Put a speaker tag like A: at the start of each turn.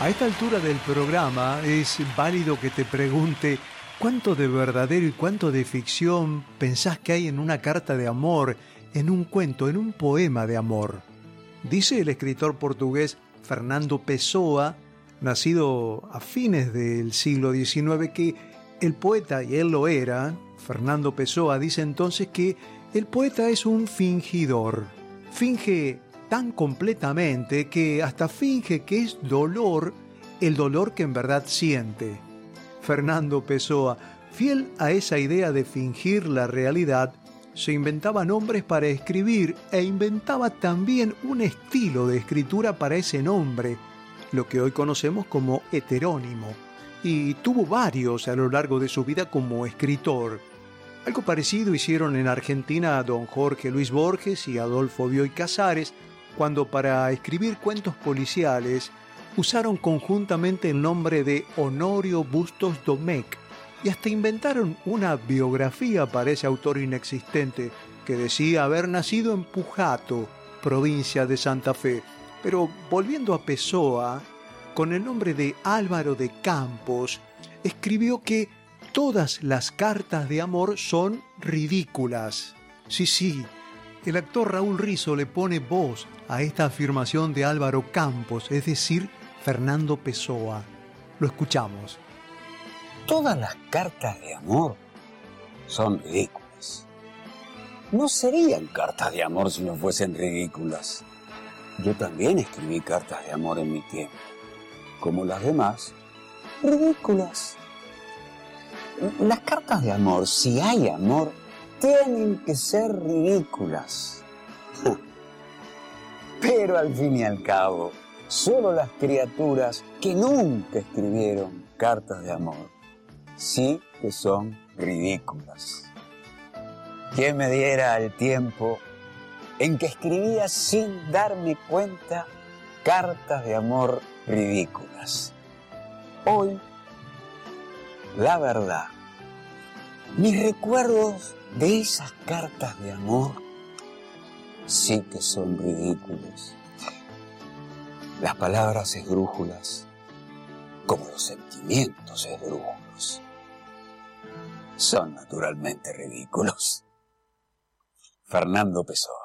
A: A esta altura del programa es válido que te pregunte cuánto de verdadero y cuánto de ficción pensás que hay en una carta de amor, en un cuento, en un poema de amor. Dice el escritor portugués Fernando Pessoa, nacido a fines del siglo XIX, que el poeta, y él lo era, Fernando Pessoa dice entonces que el poeta es un fingidor. Finge tan completamente que hasta finge que es dolor, el dolor que en verdad siente. Fernando Pessoa, fiel a esa idea de fingir la realidad, se inventaba nombres para escribir e inventaba también un estilo de escritura para ese nombre, lo que hoy conocemos como heterónimo, y tuvo varios a lo largo de su vida como escritor. Algo parecido hicieron en Argentina a don Jorge Luis Borges y Adolfo Bioy Casares, cuando para escribir cuentos policiales usaron conjuntamente el nombre de Honorio Bustos Domecq, y hasta inventaron una biografía para ese autor inexistente que decía haber nacido en Pujato, provincia de Santa Fe. Pero volviendo a Pessoa, con el nombre de Álvaro de Campos, escribió que todas las cartas de amor son ridículas. Sí, el actor Raúl Rizzo le pone voz a esta afirmación de Álvaro Campos, es decir, Fernando Pessoa. Lo escuchamos.
B: Todas las cartas de amor son ridículas. No serían cartas de amor si no fuesen ridículas. Yo también escribí cartas de amor en mi tiempo. Como las demás, ridículas. Las cartas de amor, si hay amor, tienen que ser ridículas. Pero al fin y al cabo, solo las criaturas que nunca escribieron cartas de amor sí que son ridículas. ¿Quién me diera el tiempo en que escribía sin darme cuenta cartas de amor ridículas? Hoy, la verdad, mis recuerdos de esas cartas de amor sí que son ridículos. Las palabras esdrújulas, como los sentimientos esdrújulos, son naturalmente ridículos. Fernando Pessoa.